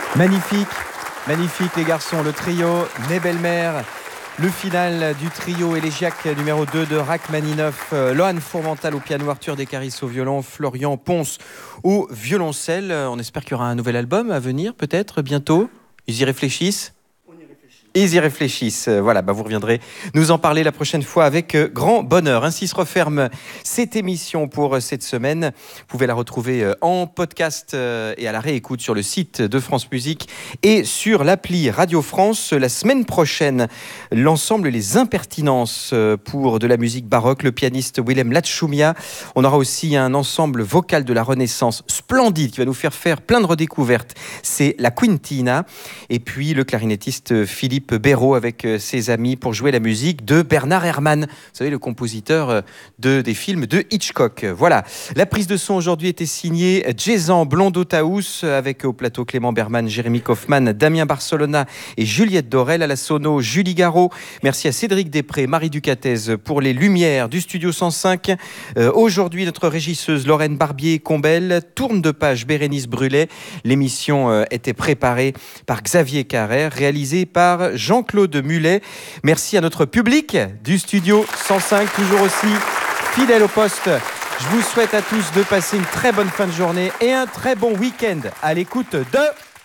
Magnifique, magnifique les garçons, le trio Mes Belles-Mères, le final du trio élégiaque numéro 2 de Rachmaninoff, Lohan Fourmental au piano, Arthur Descaris au violon, Florian Ponce au violoncelle. On espère qu'il y aura un nouvel album à venir peut-être bientôt. Ils y réfléchissent. Ils y réfléchissent. Voilà, vous reviendrez nous en parler la prochaine fois avec grand bonheur. Ainsi se referme cette émission pour cette semaine. Vous pouvez la retrouver en podcast et à la réécoute sur le site de France Musique et sur l'appli Radio France. La semaine prochaine, l'ensemble Les Impertinences pour de la musique baroque, le pianiste Willem Lachumia. On aura aussi un ensemble vocal de la Renaissance splendide qui va nous faire plein de redécouvertes. C'est la Quintina. Et puis le clarinettiste Philippe Béraud avec ses amis pour jouer la musique de Bernard Herrmann, vous savez, le compositeur des films de Hitchcock. Voilà, la prise de son aujourd'hui était signée Jason Blondeau-Taous avec au plateau Clément Berman, Jérémy Kaufmann, Damien Barcelona et Juliette Dorel. À la sono, Julie Garot. Merci à Cédric Després, Marie Ducatez pour les lumières du Studio 105. Aujourd'hui, notre régisseuse Lorraine Barbier-Combel, tourne de page Bérénice Brulet. L'émission était préparée par Xavier Carrère, réalisée par Jean-Claude Mulet. Merci à notre public du Studio 105, toujours aussi fidèle au poste. Je vous souhaite à tous de passer une très bonne fin de journée et un très bon week-end à l'écoute de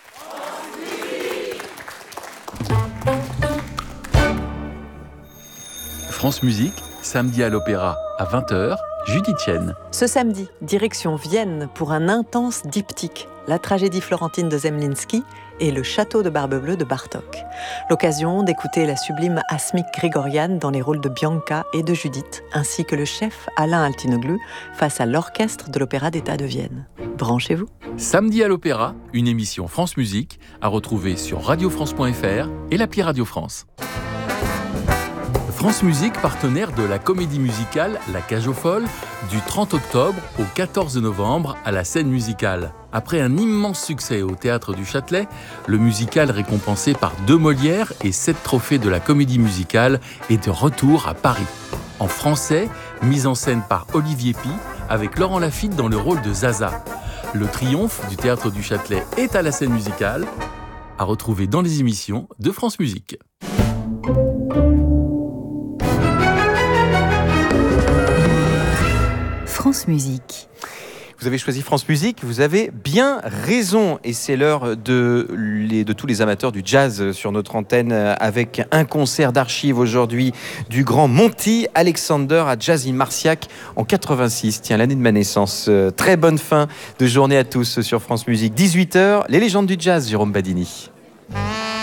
France Musique, samedi à l'Opéra à 20h, Judith Chen. Ce samedi, direction Vienne pour un intense diptyque, la tragédie florentine de Zemlinsky et le château de Barbe-Bleue de Bartók. L'occasion d'écouter la sublime Asmik Grigorian dans les rôles de Bianca et de Judith, ainsi que le chef Alain Altinoglu face à l'orchestre de l'Opéra d'État de Vienne. Branchez-vous. Samedi à l'Opéra, une émission France Musique à retrouver sur radiofrance.fr et l'appli Radio France. France Musique, partenaire de la comédie musicale La Cage aux Folles, du 30 octobre au 14 novembre à la Scène Musicale. Après un immense succès au Théâtre du Châtelet, le musical récompensé par 2 Molières et 7 trophées de la comédie musicale est de retour à Paris. En français, mise en scène par Olivier Py, avec Laurent Lafitte dans le rôle de Zaza. Le triomphe du Théâtre du Châtelet est à la Scène Musicale, à retrouver dans les émissions de France Musique. France Musique. Vous avez choisi France Musique, vous avez bien raison. Et c'est l'heure de tous les amateurs du jazz sur notre antenne avec un concert d'archives aujourd'hui du grand Monty Alexander à Jazz in Marciac en 86. Tiens, l'année de ma naissance. Très bonne fin de journée à tous sur France Musique. 18h, les légendes du jazz, Jérôme Badini.